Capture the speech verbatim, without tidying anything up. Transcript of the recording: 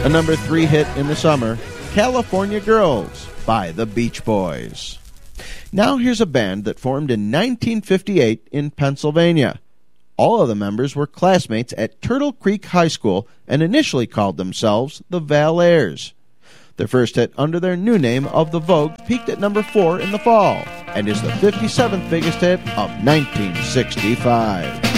A number three hit in the summer, California Girls by the Beach Boys. Now here's a band that formed in nineteen fifty-eight in Pennsylvania. All of the members were classmates at Turtle Creek High School and initially called themselves the Valairs. Their first hit under their new name of The Vogue peaked at number four in the fall and is the fifty-seventh biggest hit of nineteen sixty-five.